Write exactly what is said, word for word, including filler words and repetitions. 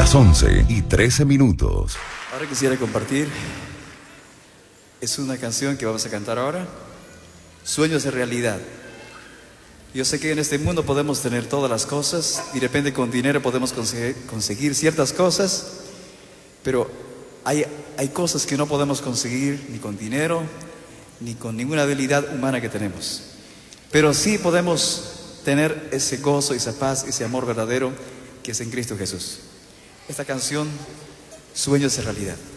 Las once y trece minutos. Ahora quisiera compartir, es una canción que vamos a cantar ahora, Sueños de Realidad. Yo sé que en este mundo podemos tener todas las cosas, y de repente con dinero podemos conseguir, conseguir ciertas cosas, pero hay, hay cosas que no podemos conseguir ni con dinero, ni con ninguna habilidad humana que tenemos. Pero sí podemos tener ese gozo, esa paz, ese amor verdadero que es en Cristo Jesús. Esta canción, Sueños de Realidad.